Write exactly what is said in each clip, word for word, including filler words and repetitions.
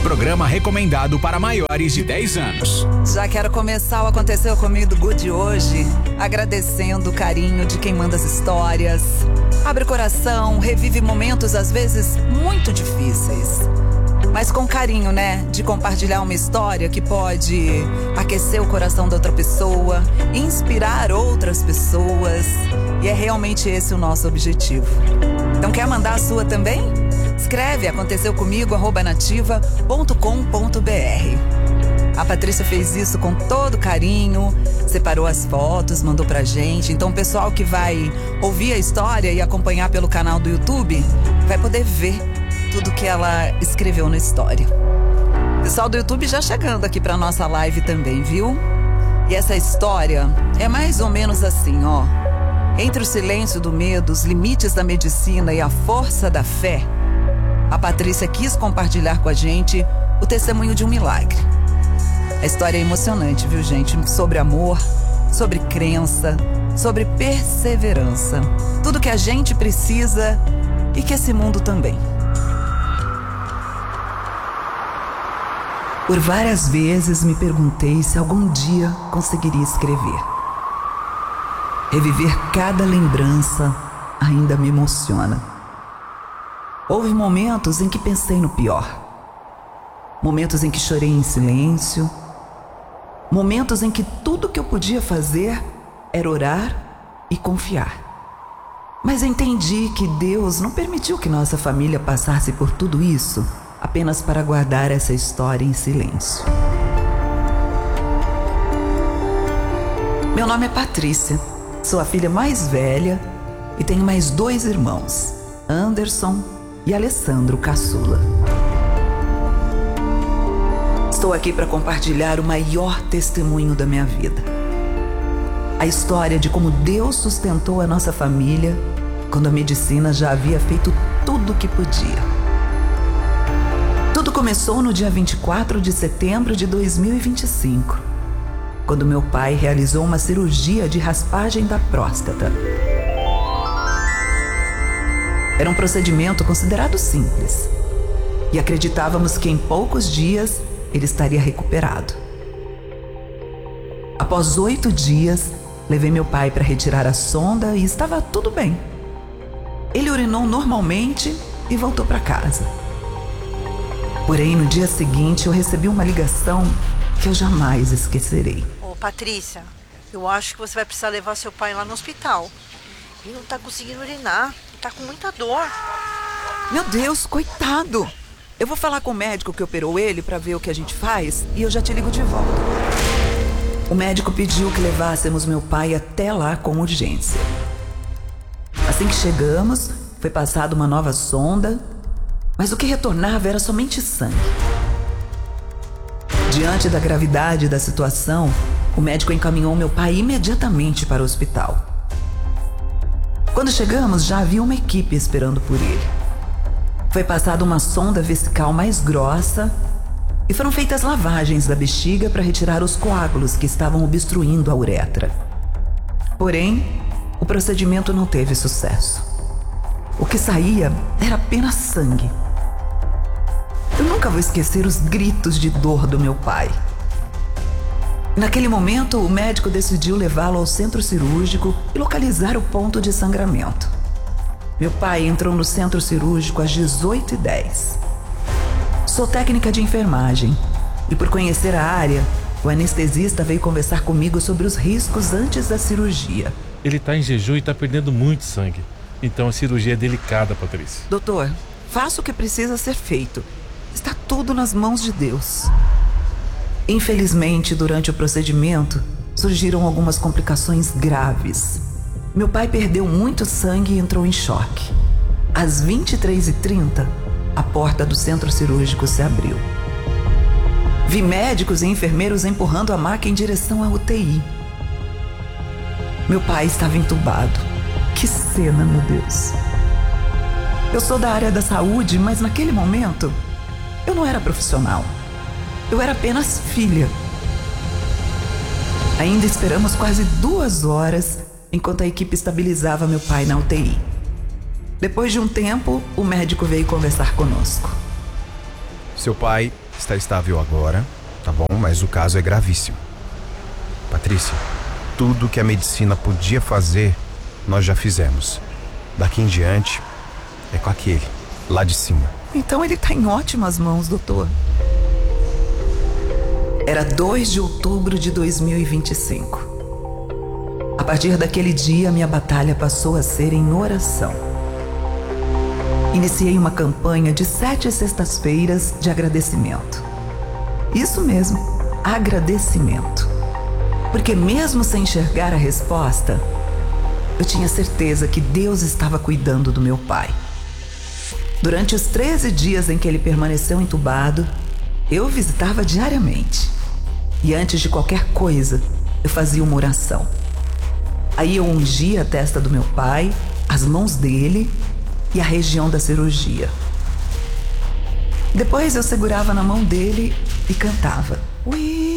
Programa recomendado para maiores de dez anos. Já quero começar o Aconteceu Comigo Good de hoje, agradecendo o carinho de quem manda as histórias. Abre o coração, revive momentos às vezes muito difíceis. Mas com carinho, né? De compartilhar uma história que pode aquecer o coração da outra pessoa, inspirar outras pessoas. E é realmente esse o nosso objetivo. Então quer mandar a sua também? Escreve aconteceu comigo arroba nativa ponto com ponto br. A Patrícia fez isso com todo carinho, separou as fotos, mandou pra gente. Então o pessoal que vai ouvir a história e acompanhar pelo canal do YouTube vai poder ver tudo que ela escreveu na história. Pessoal do YouTube já chegando aqui pra nossa live também, viu? E essa história é mais ou menos assim, ó. Entre o silêncio do medo, os limites da medicina e a força da fé, a Patrícia quis compartilhar com a gente o testemunho de um milagre. A história é emocionante, viu, gente? Sobre amor, sobre crença, sobre perseverança. Tudo que a gente precisa e que esse mundo também. Por várias vezes me perguntei se algum dia conseguiria escrever. Reviver cada lembrança ainda me emociona. Houve momentos em que pensei no pior. Momentos em que chorei em silêncio. Momentos em que tudo que eu podia fazer era orar e confiar. Mas entendi que Deus não permitiu que nossa família passasse por tudo isso apenas para guardar essa história em silêncio. Meu nome é Patrícia, sou a filha mais velha e tenho mais dois irmãos, Anderson e Alessandro Caçula. Estou aqui para compartilhar o maior testemunho da minha vida. A história de como Deus sustentou a nossa família quando a medicina já havia feito tudo o que podia. Tudo começou no dia vinte e quatro de setembro de dois mil e vinte e cinco, quando meu pai realizou uma cirurgia de raspagem da próstata. Era um procedimento considerado simples e acreditávamos que em poucos dias ele estaria recuperado. Após oito dias, levei meu pai para retirar a sonda e estava tudo bem. Ele urinou normalmente e voltou para casa. Porém, no dia seguinte, eu recebi uma ligação que eu jamais esquecerei. Ô, Patrícia, eu acho que você vai precisar levar seu pai lá no hospital. Ele não tá conseguindo urinar, ele tá com muita dor. Meu Deus, coitado! Eu vou falar com o médico que operou ele para ver o que a gente faz e eu já te ligo de volta. O médico pediu que levássemos meu pai até lá com urgência. Assim que chegamos, foi passada uma nova sonda, mas o que retornava era somente sangue. Diante da gravidade da situação, o médico encaminhou meu pai imediatamente para o hospital. Quando chegamos, já havia uma equipe esperando por ele. Foi passada uma sonda vesical mais grossa e foram feitas lavagens da bexiga para retirar os coágulos que estavam obstruindo a uretra. Porém, o procedimento não teve sucesso. O que saía era apenas sangue. Eu nunca vou esquecer os gritos de dor do meu pai. Naquele momento, o médico decidiu levá-lo ao centro cirúrgico e localizar o ponto de sangramento. Meu pai entrou no centro cirúrgico às dezoito e dez. Sou técnica de enfermagem e, por conhecer a área, o anestesista veio conversar comigo sobre os riscos antes da cirurgia. Ele está em jejum e está perdendo muito sangue. Então a cirurgia é delicada, Patrícia. Doutor, faça o que precisa ser feito. Está tudo nas mãos de Deus. Infelizmente, durante o procedimento, surgiram algumas complicações graves. Meu pai perdeu muito sangue e entrou em choque. Às vinte e três e trinta, a porta do centro cirúrgico se abriu. Vi médicos e enfermeiros empurrando a maca em direção à U T I. Meu pai estava entubado. Que cena, meu Deus! Eu sou da área da saúde, mas naquele momento, eu não era profissional. Eu era apenas filha. Ainda esperamos quase duas horas enquanto a equipe estabilizava meu pai na U T I. Depois de um tempo, o médico veio conversar conosco. Seu pai está estável agora, tá bom? Mas o caso é gravíssimo. Patrícia, tudo que a medicina podia fazer, nós já fizemos. Daqui em diante, é com aquele, lá de cima. Então ele tá em ótimas mãos, doutor. Era dois de outubro de dois mil e vinte e cinco. A partir daquele dia, minha batalha passou a ser em oração. Iniciei uma campanha de sete sextas-feiras de agradecimento. Isso mesmo, agradecimento. Porque mesmo sem enxergar a resposta, eu tinha certeza que Deus estava cuidando do meu pai. Durante os treze dias em que ele permaneceu entubado, eu o visitava diariamente. E antes de qualquer coisa, eu fazia uma oração. Aí eu ungia a testa do meu pai, as mãos dele e a região da cirurgia. Depois eu segurava na mão dele e cantava. O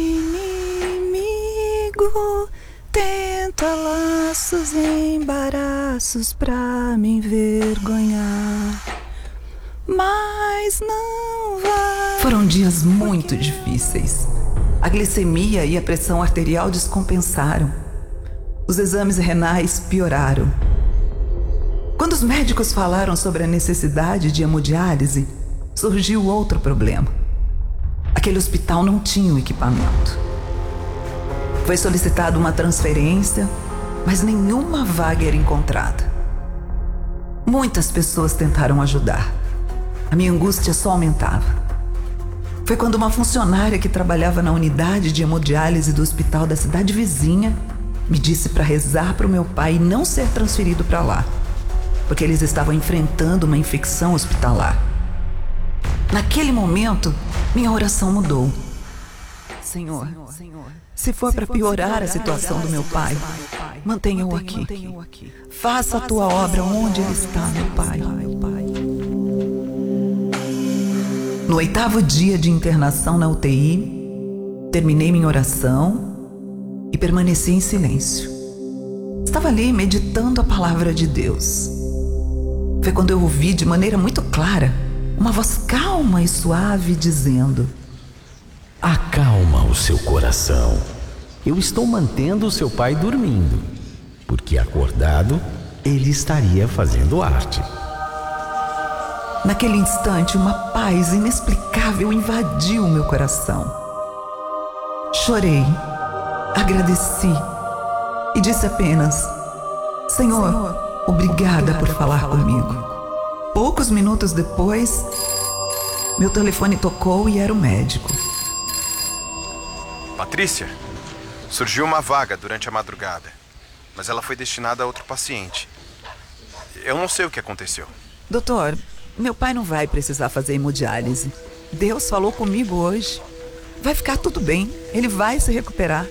inimigo tenta laços e embaraços pra me envergonhar, mas não vai. Foram dias muito difíceis. A glicemia e a pressão arterial descompensaram. Os exames renais pioraram. Quando os médicos falaram sobre a necessidade de hemodiálise, surgiu outro problema. Aquele hospital não tinha o equipamento. Foi solicitada uma transferência, mas nenhuma vaga era encontrada. Muitas pessoas tentaram ajudar. A minha angústia só aumentava. Foi quando uma funcionária que trabalhava na unidade de hemodiálise do hospital da cidade vizinha me disse para rezar para o meu pai não ser transferido para lá, porque eles estavam enfrentando uma infecção hospitalar. Naquele momento, minha oração mudou. Senhor, se for para piorar a situação do meu pai, mantenha-o aqui. Faça a tua obra onde ele está, meu pai. No oitavo dia de internação na U T I, terminei minha oração e permaneci em silêncio. Estava ali meditando a palavra de Deus. Foi quando eu ouvi de maneira muito clara uma voz calma e suave dizendo: acalma o seu coração. Eu estou mantendo o seu pai dormindo, porque acordado ele estaria fazendo arte. Naquele instante, uma paz inexplicável invadiu o meu coração. Chorei, agradeci e disse apenas: Senhor, obrigada por falar comigo. Poucos minutos depois, meu telefone tocou e era o médico. Patrícia, surgiu uma vaga durante a madrugada, mas ela foi destinada a outro paciente. Eu não sei o que aconteceu. Doutor, meu pai não vai precisar fazer hemodiálise. Deus falou comigo hoje. Vai ficar tudo bem, ele vai se recuperar.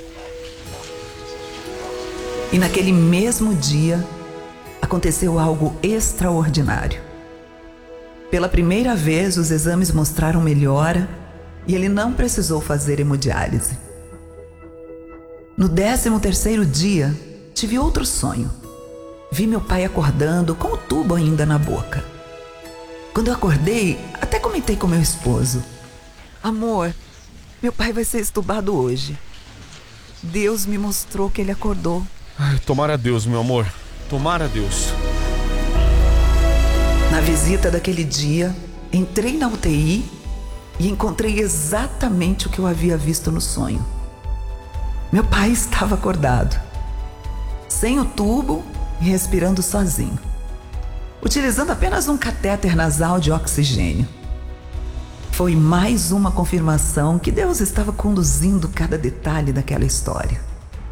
E naquele mesmo dia, aconteceu algo extraordinário. Pela primeira vez, os exames mostraram melhora e ele não precisou fazer hemodiálise. No décimo terceiro dia, tive outro sonho. Vi meu pai acordando com o tubo ainda na boca. Quando eu acordei, até comentei com meu esposo: amor, meu pai vai ser entubado hoje. Deus me mostrou que ele acordou. Ai, tomara a Deus, meu amor. Tomara a Deus. Na visita daquele dia, entrei na U T I e encontrei exatamente o que eu havia visto no sonho. Meu pai estava acordado, sem o tubo e respirando sozinho, utilizando apenas um catéter nasal de oxigênio. Foi mais uma confirmação que Deus estava conduzindo cada detalhe daquela história.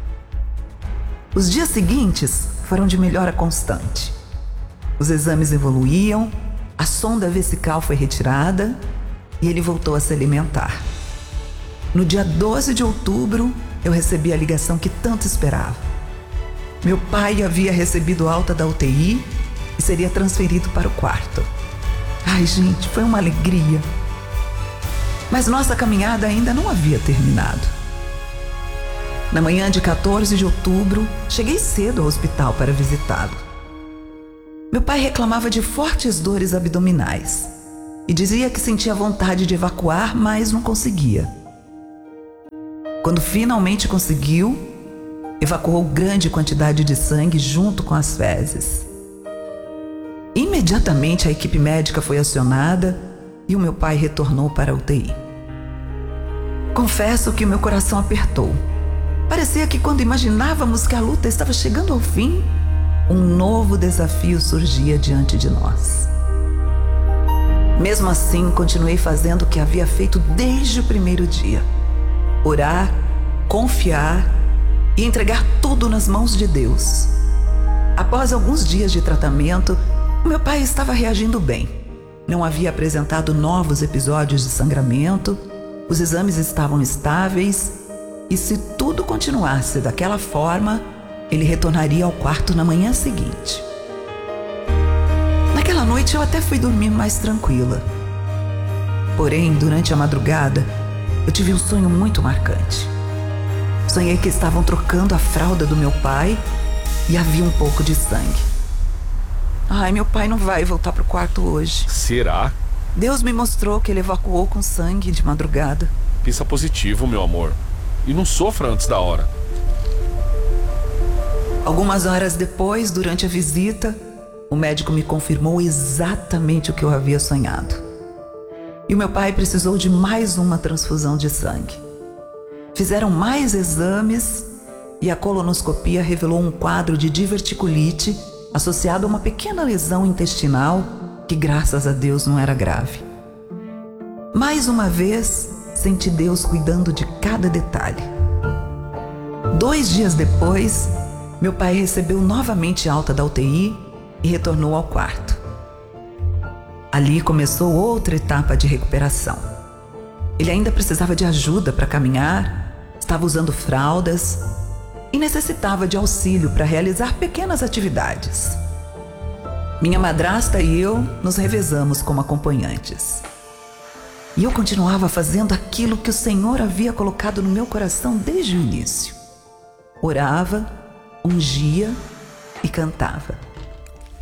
Os dias seguintes foram de melhora constante. Os exames evoluíam, a sonda vesical foi retirada e ele voltou a se alimentar. No dia doze de outubro, eu recebi a ligação que tanto esperava. Meu pai havia recebido alta da U T I e seria transferido para o quarto. Ai, gente, foi uma alegria. Mas nossa caminhada ainda não havia terminado. Na manhã de quatorze de outubro, cheguei cedo ao hospital para visitá-lo. Meu pai reclamava de fortes dores abdominais e dizia que sentia vontade de evacuar, mas não conseguia. Quando finalmente conseguiu, evacuou grande quantidade de sangue junto com as fezes. Imediatamente a equipe médica foi acionada e o meu pai retornou para a U T I. Confesso que o meu coração apertou. Parecia que quando imaginávamos que a luta estava chegando ao fim, um novo desafio surgia diante de nós. Mesmo assim, continuei fazendo o que havia feito desde o primeiro dia: orar, confiar e entregar tudo nas mãos de Deus. Após alguns dias de tratamento, meu pai estava reagindo bem. Não havia apresentado novos episódios de sangramento, os exames estavam estáveis e, se tudo continuasse daquela forma, ele retornaria ao quarto na manhã seguinte. Naquela noite eu até fui dormir mais tranquila. Porém, durante a madrugada, eu tive um sonho muito marcante. Sonhei que estavam trocando a fralda do meu pai e havia um pouco de sangue. Ai, meu pai não vai voltar pro quarto hoje. Será? Deus me mostrou que ele evacuou com sangue de madrugada. Pensa positivo, meu amor. E não sofra antes da hora. Algumas horas depois, durante a visita, o médico me confirmou exatamente o que eu havia sonhado. E o meu pai precisou de mais uma transfusão de sangue. Fizeram mais exames e a colonoscopia revelou um quadro de diverticulite associado a uma pequena lesão intestinal que, graças a Deus, não era grave. Mais uma vez, senti Deus cuidando de cada detalhe. Dois dias depois, meu pai recebeu novamente alta da U T I e retornou ao quarto. Ali começou outra etapa de recuperação. Ele ainda precisava de ajuda para caminhar, estava usando fraldas e necessitava de auxílio para realizar pequenas atividades. Minha madrasta e eu nos revezamos como acompanhantes. E eu continuava fazendo aquilo que o Senhor havia colocado no meu coração desde o início. Orava, ungia e cantava.